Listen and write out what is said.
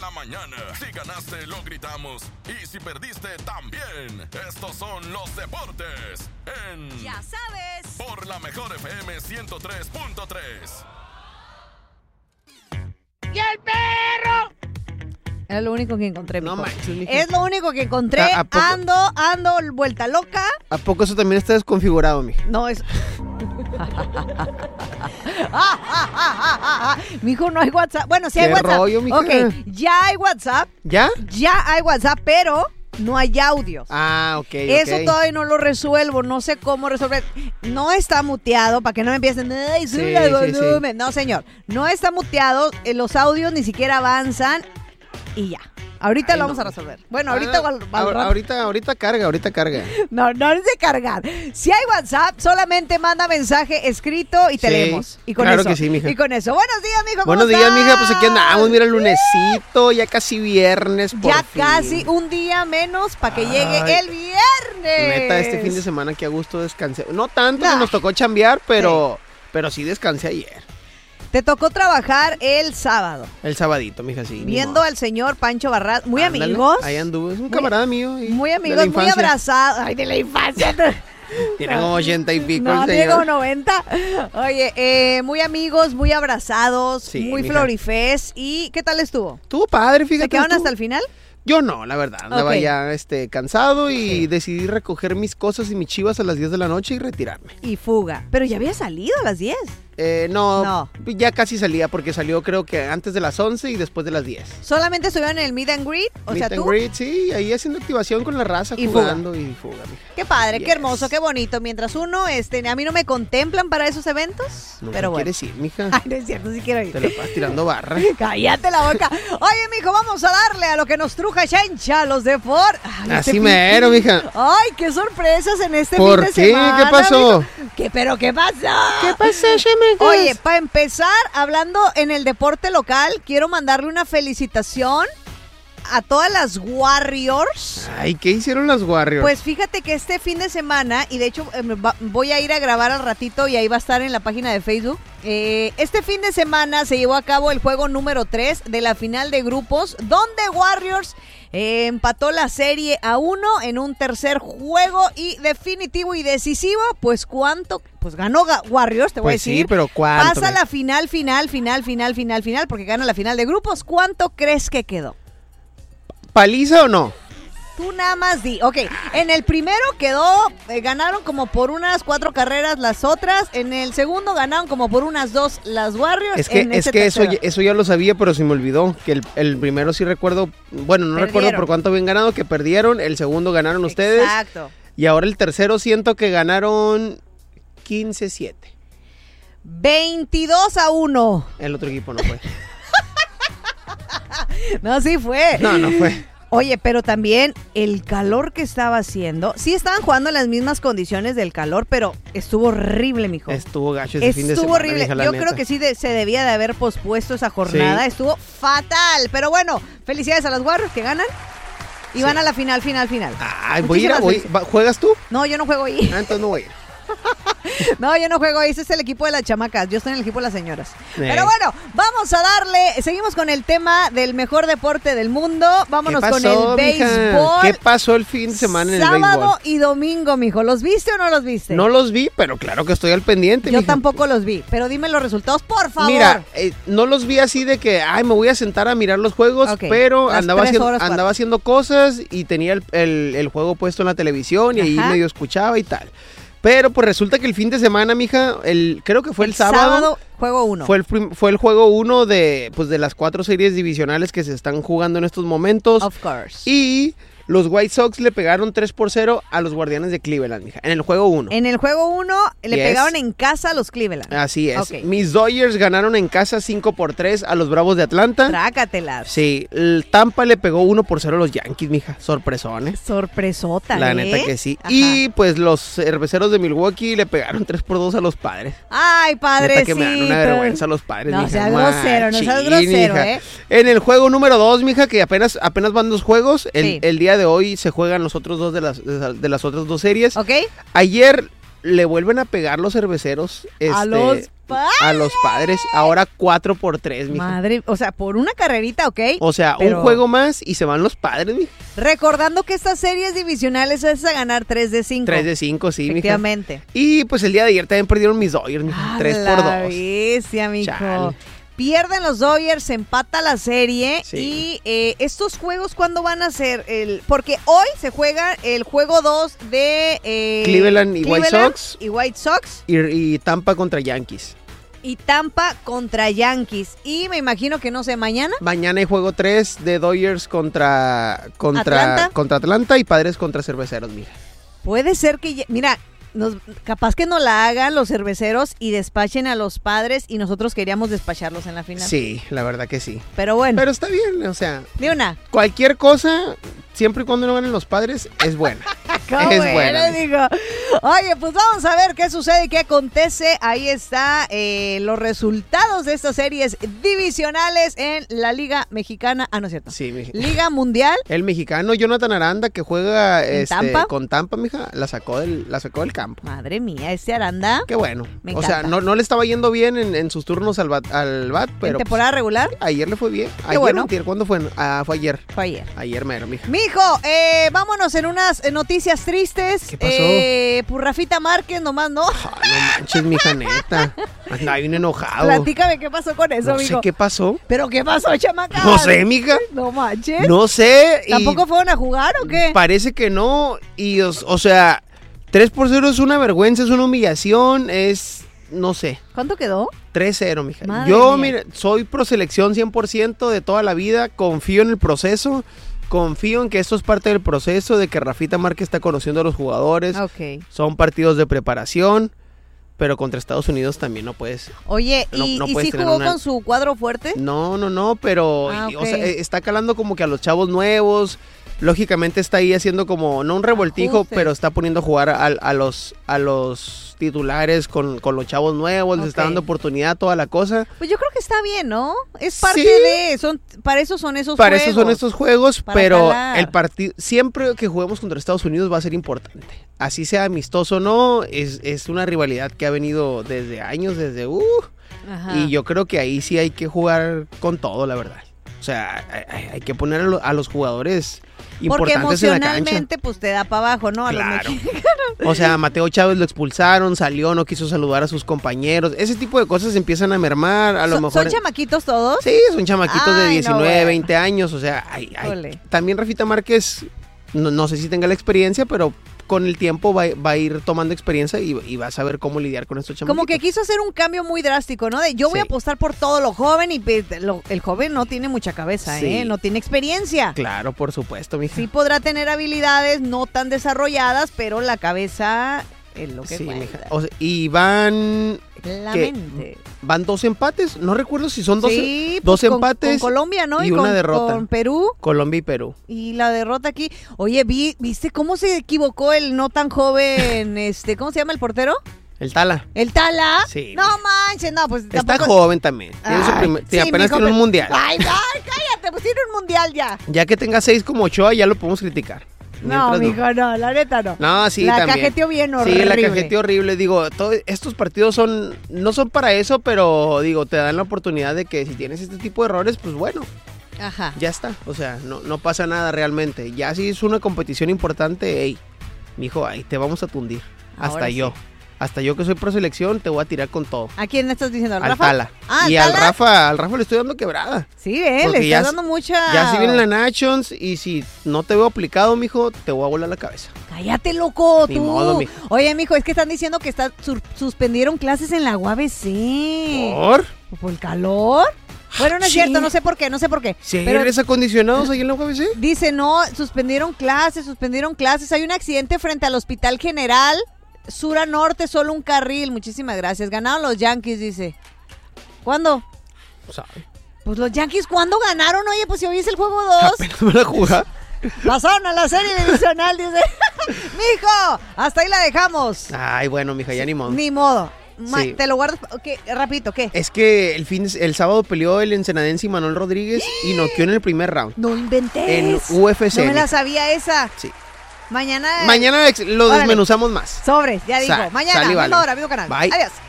la mañana. Si ganaste, lo gritamos. Y si perdiste, también. Estos son los deportes en... Ya sabes. Por la mejor FM 103.3. ¡Y el perro! Era lo único que encontré, No mijo. manches, mijo. Es lo único que encontré. ¿A poco? Ando vuelta loca. ¿A poco eso también está desconfigurado, mija? No, es... Mijo, no hay WhatsApp. Bueno, sí hay ¿Qué WhatsApp. rollo, mija? Ok, ya hay WhatsApp. ¿Ya? Ya hay WhatsApp, pero no hay audios. Ah, ok. Eso todavía no lo resuelvo, no sé cómo resolver. No está muteado, para que no me empiecen, ay, sube el volumen. No, señor, no está muteado, los audios ni siquiera avanzan y ya. Ahorita lo vamos a resolver. Bueno, ahorita ahorita carga. No es de cargar. Si hay WhatsApp, solamente manda mensaje escrito y te Sí, leemos. Y con claro eso, que sí, mija. Y con eso. Buenos días, mijo. ¿Cómo Buenos días, estás? mija, pues aquí andamos, mira el lunesito, ya casi viernes, por Ya fin. casi un día menos para que llegue Ay, el viernes. Neta, este fin de semana que a gusto descansé. No tanto que nos tocó chambear, pero sí descansé ayer. Te tocó trabajar el sábado. El sabadito, mija, sí. Viendo al señor Pancho Barras, muy Ándale, amigos. Ahí anduve, es un camarada mío. Muy amigos, muy abrazados. Ay, de la infancia. Tiene como 80 y pico No, el tiene como señor. 90. Oye, muy amigos, muy abrazados, Sí, muy mija. florifés. ¿Y qué tal estuvo? Estuvo padre, fíjate. ¿Se quedaron estuvo- hasta el final? Yo no, la verdad. Andaba Ok. ya cansado y decidí recoger mis cosas y mis chivas a las 10 de la noche y retirarme. Y fuga. Pero ya había salido a las 10. No, ya casi salía porque salió creo que antes de las 11 y después de las 10. ¿Solamente estuvieron en el meet and greet? O sea, Meet and tú. greet, sí, ahí haciendo activación con la raza, Y jugando y fuga, mija. Qué padre, qué Yes. hermoso, qué bonito. Mientras uno, a mí no me contemplan para esos eventos. No pero bueno. quieres ir, mija. Ay, no es cierto, sí quiero ir. Te la vas tirando barra. Cállate la boca. Oye, mijo, vamos a darle a lo que nos truja Chencha, los de Ford. Ay, Así fin- mero, mija. Ay, qué sorpresas en este ¿Por fin de qué? semana. ¿Qué pasó? mijo. ¿Pero qué pasó? ¿Qué pasó, Shemegas? Oye, para empezar, hablando en el deporte local, quiero mandarle una felicitación a todas las Warriors. Ay, ¿qué hicieron las Warriors? Pues fíjate que este fin de semana, y de hecho voy a ir a grabar al ratito y ahí va a estar en la página de Facebook. Este fin de semana se llevó a cabo el juego número 3 de la final de grupos, donde Warriors empató la serie a 1 en un tercer juego y definitivo y decisivo. Pues cuánto, pues ganó Warriors, te voy a Pues decir. sí, pero ¿cuánto? Pasa la final, porque gana la final de grupos. ¿Cuánto crees que quedó? ¿Paliza o no? Tú nada más di. Ok, en el primero quedó, ganaron como por unas 4 carreras las otras. En el segundo ganaron como por unas 2 las Warriors. Es que eso, tercero. eso ya lo sabía, pero se me olvidó. Que el primero sí recuerdo, bueno, no recuerdo Perdieron. por cuánto habían ganado, que perdieron. El segundo ganaron ustedes. Exacto. Y ahora el tercero siento que ganaron 15-7. 22-1. El otro equipo no fue. No, sí fue. No fue. Oye, pero también el calor que estaba haciendo. Sí estaban jugando en las mismas condiciones del calor, pero estuvo horrible, mijo. Estuvo gacho ese fin de semana. Estuvo horrible. mija, la Yo neta. creo que sí se debía de haber pospuesto esa jornada. Sí. Estuvo fatal. Pero bueno, felicidades a las Warriors que ganan. Y van a la final. Ay, ¿juegas tú? No, yo no juego ahí. Ah, entonces no voy a ir. No, yo no juego ahí. Ese es el equipo de las chamacas. Yo estoy en el equipo de las señoras. Eh. Pero bueno, vamos a darle. Seguimos con el tema del mejor deporte del mundo. Vámonos ¿Qué con pasó, el mija? béisbol. ¿Qué pasó el fin de semana en el béisbol? Sábado y domingo, mijo. ¿Los viste o no los viste? No los vi, pero claro que estoy al pendiente. Yo mija. tampoco los vi. Pero dime los resultados, por favor. Mira, no los vi así de que, me voy a sentar a mirar los juegos, Ok, pero las andaba 3 horas, andaba haciendo cosas y tenía el juego puesto en la televisión y ahí Ajá. medio escuchaba y tal. Pero pues resulta que el fin de semana, mija, creo que fue el sábado, juego 1. fue el juego 1 de las 4 series divisionales que se están jugando en estos momentos. Of course. Y los White Sox le pegaron 3-0 a los Guardianes de Cleveland, mija, en el juego 1. En el juego 1 le Yes. pegaron en casa a los Cleveland. Así es. Ok. Mis Dodgers ganaron en casa 5-3 a los Bravos de Atlanta. Trácatelas. Sí, el Tampa le pegó 1-0 a los Yankees, mija. Sorpresones. Sorpresota, La ¿eh? neta que sí. Ajá. Y pues los cerveceros de Milwaukee le pegaron 3-2 a los Padres. Ay, Neta padrecito. que me dan una vergüenza los Padres, No mija. seas grosero, no seas Machín, grosero, mija. ¿eh? En el juego número 2, mija, que apenas van 2 juegos. Sí. El día de hoy se juegan los otros 2 de las otras 2 series. ¿Ok? Ayer le vuelven a pegar los cerveceros A los A los Padres. Ahora 4-3, mija. Madre, o sea, por una carrerita, ¿ok? O sea, un juego más y se van los Padres, mija. Recordando que estas series divisionales es a ganar 3 de 5. 3 de 5, sí, efectivamente. Mija. Y pues el día de ayer también perdieron mis Dodgers, mija. 3-2. Bestia, mijo. Chale. Pierden los Dodgers, se empata la serie. Sí. Y estos juegos, ¿cuándo van a ser? Porque hoy se juega el juego 2 de Cleveland y White Sox. Y Tampa contra Yankees. Y Tampa contra Yankees. Y me imagino que no sé, mañana. Mañana hay juego 3 de Dodgers contra Atlanta y Padres contra Cerveceros, mija. Puede ser que, mira, capaz que no la hagan los cerveceros y despachen a los Padres y nosotros queríamos despacharlos en la final. Sí, la verdad que sí. Pero bueno. Pero está bien, o sea. De una. Cualquier cosa, siempre y cuando no ganen los Padres, es buena. Es buena. Digo. Oye, pues vamos a ver qué sucede y qué acontece. Ahí está los resultados de estas series divisionales en la Liga Mexicana. Ah, no es cierto. Sí, Liga Mundial. El mexicano Jonathan Aranda, que juega ¿Tampa? con Tampa, mija, la sacó del campo. Madre mía, ese Aranda. Qué bueno. Me o sea, no le estaba yendo bien en sus turnos al bat, pero. ¿En temporada regular? Ayer le fue bien. Qué bueno. ¿Cuándo fue? Fue ayer. Fue ayer. Ayer mero, mija. Mijo, vámonos en unas noticias tristes. ¿Qué pasó? Pues Rafita Márquez nomás, ¿no? Ay, no manches, mija, neta. Anda bien enojado. Platícame qué pasó con eso, no mijo. sé qué pasó. ¿Pero qué pasó, chamaca? No sé, mija. No manches. No sé. ¿Tampoco fueron a jugar o qué? Parece que no. Y, o sea, 3-0 es una vergüenza, es una humillación, no sé. ¿Cuánto quedó? 3-0, mija. Madre Yo, mía. mira, soy pro selección 100% de toda la vida. Confío en el proceso. Confío en que esto es parte del proceso, de que Rafita Márquez está conociendo a los jugadores. Ok. Son partidos de preparación, pero contra Estados Unidos también no puedes. Oye, ¿y puedes si tener jugó con su cuadro fuerte? No, pero Ok. o sea, está calando como que a los chavos nuevos. Lógicamente está ahí haciendo como, no un revoltijo, Ajustes. pero está poniendo a jugar a los titulares con los chavos nuevos, les está Ok. dando oportunidad, toda la cosa. Pues yo creo que está bien, ¿no? Es parte Sí. para eso son esos Para juegos. eso son estos juegos, Para pero calar. el partido, siempre que juguemos contra Estados Unidos va a ser importante. Así sea amistoso o no, es una rivalidad que ha venido desde años, Ajá. y yo creo que ahí sí hay que jugar con todo, la verdad. O sea, hay que poner a los jugadores Porque importantes en la cancha. emocionalmente, pues te da para abajo, ¿no? A Claro. los mexicanos. O sea, Mateo Chávez lo expulsaron, salió, no quiso saludar a sus compañeros. Ese tipo de cosas empiezan a mermar, a lo mejor. ¿Son chamaquitos todos? Sí, son chamaquitos de Ay, 19, no, bueno. 20 años, o sea, Ole. también Rafita Márquez, no sé si tenga la experiencia, pero con el tiempo va a ir tomando experiencia y va a saber cómo lidiar con estos chamaquitos. Como que quiso hacer un cambio muy drástico, ¿no? De yo voy a Sí. apostar por todo lo joven y el joven no tiene mucha cabeza, Sí. No tiene experiencia. Claro, por supuesto, mija. Sí podrá tener habilidades no tan desarrolladas, pero la cabeza es lo que Sí, cuenta. mija. O sea, y van La ¿qué? mente. Van 2 empates, no recuerdo si son 2 Sí, dos pues empates con Colombia, ¿no? y una con, derrota. Con Perú. Colombia y Perú. Y la derrota aquí. Oye, ¿viste cómo se equivocó el no tan joven, ¿cómo se llama el portero? El Tala. ¿El Tala? Sí. No manches, no, pues Está tampoco... joven también. Tiene su Ay, primer- sí, apenas mijo, tiene un pero- mundial. Ay, cállate, pues tiene un mundial ya. Ya que tenga 6 como Ochoa, ya lo podemos criticar. No, Mientras mijo, no, la neta no. No, sí, La también. cajeteó bien horrible. Sí, la cajeteó horrible. Digo, estos partidos no son para eso, pero digo, te dan la oportunidad de que si tienes este tipo de errores, pues bueno, Ajá. ya está. O sea, no pasa nada realmente. Ya si es una competición importante, hey, mijo, ahí te vamos a tundir. Ahora sí. Hasta yo que soy pro selección, te voy a tirar con todo. ¿A quién le estás diciendo? ¿Al Al Rafa? Tala. Ah, Y ¿al al Tala? Rafa le estoy dando quebrada. Sí, Porque le ya estás dando mucha... Ya si viene la Nations y si no te veo aplicado, mijo, te voy a volar la cabeza. Cállate, loco, Ni tú. modo, mijo. Oye, mijo, es que están diciendo que suspendieron clases en la UABC. ¿Por el calor? Bueno, no es Sí. cierto, no sé por qué. ¿Si hay Pero aires acondicionados ahí en la UABC? dice, no, suspendieron clases. Hay un accidente frente al Hospital General. Sur a norte, solo un carril. Muchísimas gracias. Ganaron los Yankees, dice. ¿Cuándo? ¿Sabe? Pues los Yankees, ¿cuándo ganaron? Oye, pues si hoy es el juego 2. Apenas van a jugar. Pasaron a la serie divisional, dice. Mijo, hasta ahí la dejamos. Ay, bueno, mija, ya ni modo. Ni modo. Sí. Te lo guardas. Ok, rapidito, ¿qué? Es que el sábado peleó el ensenadense y Manuel Rodríguez y noqueó en el primer round. No inventes. En UFC. No me la sabía esa. Sí. Mañana. Mañana lo Órale. desmenuzamos más. Sobres, ya digo. Mañana, sale, misma vale. hora, mismo canal. Bye. Adiós.